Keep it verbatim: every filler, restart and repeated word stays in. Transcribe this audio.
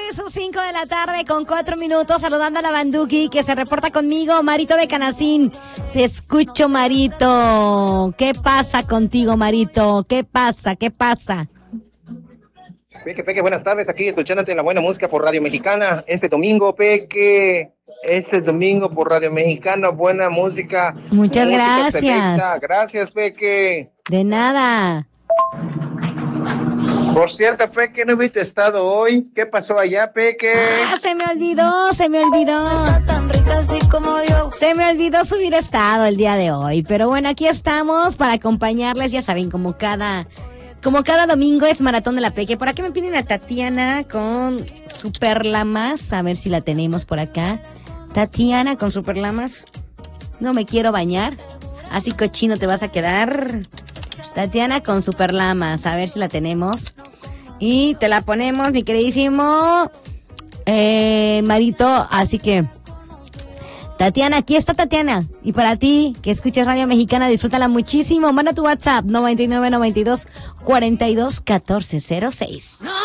Son cinco de la tarde con cuatro minutos, saludando a la Banduki que se reporta conmigo, Marito de Canacín. Te escucho, Marito. ¿Qué pasa contigo, Marito? ¿Qué pasa? ¿Qué pasa? Peque, Peque, buenas tardes, aquí escuchándote la buena música por Radio Mexicana. Este domingo, Peque, este domingo por Radio Mexicana, buena música. Muchas música gracias. Selecta. Gracias, Peque. De nada. Por cierto, Peque, no vi tu estado hoy. ¿Qué pasó allá, Peque? Ah, se me olvidó, se me olvidó. Tan rica así como yo. Se me olvidó subir estado el día de hoy. Pero bueno, aquí estamos para acompañarles. Ya saben, como cada, como cada domingo es Maratón de la Peque. Por aquí me piden a Tatiana con Super Lamas. A ver si la tenemos por acá. Tatiana con Super Lamas. No me quiero bañar. Así cochino te vas a quedar. Tatiana con Super Lamas. A ver si la tenemos. Y te la ponemos, mi queridísimo eh, Marito. Así que, Tatiana, aquí está Tatiana. Y para ti, que escuchas Radio Mexicana, disfrútala muchísimo. Manda tu WhatsApp, noventa y nueve, noventa y dos, cuarenta y dos, catorce cero seis.